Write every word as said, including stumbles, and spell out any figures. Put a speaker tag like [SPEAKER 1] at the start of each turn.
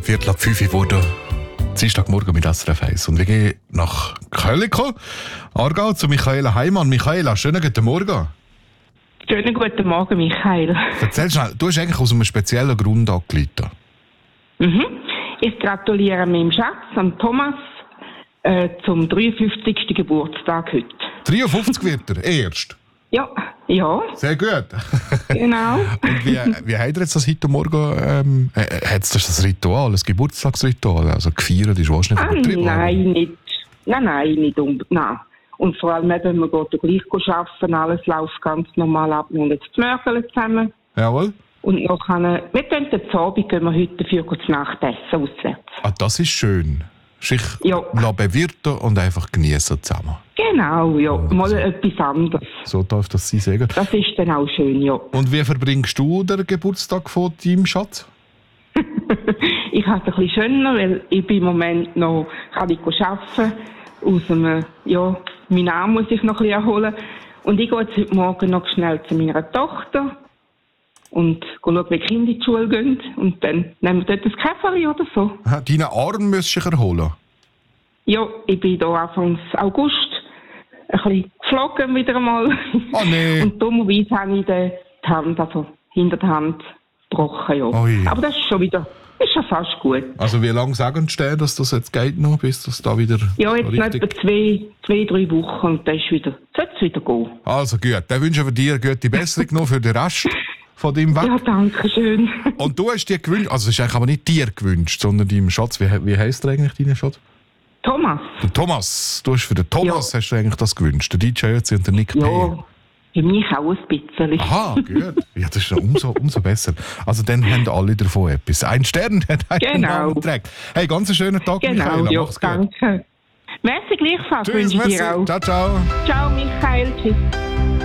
[SPEAKER 1] Viertel ab fünf Uhr wurde Dienstagmorgen mit S R F eins. Und wir gehen nach Köln, Aargau, zu Michaela Heimann. Michaela, schönen guten Morgen.
[SPEAKER 2] Schönen guten Morgen, Michael.
[SPEAKER 1] Erzähl schnell, du hast eigentlich aus einem speziellen Grund angerufen.
[SPEAKER 2] Mhm. Ich gratuliere meinem Schatz, an Thomas, äh, zum dreiundfünfzigsten Geburtstag heute.
[SPEAKER 1] dreiundfünfzig wird er, erst?
[SPEAKER 2] Ja, ja.
[SPEAKER 1] Sehr gut.
[SPEAKER 2] Genau.
[SPEAKER 1] Und wie, wie habt ihr jetzt das heute Morgen, ähm, äh, hat es das Ritual, das Geburtstagsritual, also gefeiert ist wahrscheinlich
[SPEAKER 2] Ah,
[SPEAKER 1] übertrieben?
[SPEAKER 2] nein, nicht. Nein, nein, nicht unbedingt. Nein. Und vor allem, wenn wir gehen gleich arbeiten, alles läuft ganz normal ab. Wir haben jetzt das Mörgel zusammen.
[SPEAKER 1] Jawohl.
[SPEAKER 2] Und nachher, wir gehen den Abend, gehen wir heute für das Nachtessen auswärts.
[SPEAKER 1] Ah, das ist schön. Sich
[SPEAKER 2] Ja.
[SPEAKER 1] bewirten und einfach genießen zusammen.
[SPEAKER 2] Genau, ja.
[SPEAKER 1] Oh,
[SPEAKER 2] Mal
[SPEAKER 1] so.
[SPEAKER 2] etwas anderes.
[SPEAKER 1] So darf das sein, sagen.
[SPEAKER 2] Das ist dann auch schön, ja.
[SPEAKER 1] Und wie verbringst du den Geburtstag von deinem Schatz?
[SPEAKER 2] Ich habe es ein bisschen schöner, weil ich bin im Moment noch kann ich arbeiten. Aus einem, ja, meinen Arm muss ich noch ein bisschen erholen. Und ich gehe jetzt heute Morgen noch schnell zu meiner Tochter und schaue, wie die Kinder in die Schule gehen. Und dann nehmen wir dort ein Käferchen oder so.
[SPEAKER 1] Aha, deinen Arm müsst du erholen.
[SPEAKER 2] Ja, ich bin hier Anfang August ein bisschen geflogen wieder einmal.
[SPEAKER 1] Oh nee.
[SPEAKER 2] Und dummerweise habe ich die Hand, also hinter der Hand, gebrochen. Ja.
[SPEAKER 1] Ui.
[SPEAKER 2] Aber das ist schon wieder, ist schon fast gut.
[SPEAKER 1] Also wie lange sagen Sie, dass das jetzt geht noch, bis das da wieder
[SPEAKER 2] Ja, jetzt noch
[SPEAKER 1] richtig...
[SPEAKER 2] etwa zwei, zwei, drei Wochen und dann ist wieder, sollte es wieder gehen.
[SPEAKER 1] Also gut, dann wünschen wir dir gute Besserung noch für den Rest von deinem Weg.
[SPEAKER 2] Ja, danke schön.
[SPEAKER 1] Und du hast dir gewünscht, also es ist eigentlich aber nicht dir gewünscht, sondern deinem Schatz. Wie, wie heisst der eigentlich, dein Schatz?
[SPEAKER 2] Thomas.
[SPEAKER 1] Der Thomas. Du hast für den Thomas
[SPEAKER 2] Ja.
[SPEAKER 1] hast du eigentlich das gewünscht. Der D J jetzt und der Nick P.
[SPEAKER 2] Ja, für mich auch ein bisschen.
[SPEAKER 1] Aha, gut. Ja, das ist ja umso, umso besser. Also dann haben alle davon etwas. Ein Stern hat einen
[SPEAKER 2] Genau.
[SPEAKER 1] Namen trägt. Hey, ganz einen schönen Tag,
[SPEAKER 2] Genau,
[SPEAKER 1] Michaela.
[SPEAKER 2] ja,
[SPEAKER 1] Mach's gut.
[SPEAKER 2] danke. Merci gleichfalls,
[SPEAKER 1] Tschüss,
[SPEAKER 2] wünsche ich
[SPEAKER 1] merci.
[SPEAKER 2] dir auch.
[SPEAKER 1] Ciao, ciao.
[SPEAKER 2] Ciao, Michael. Tschüss.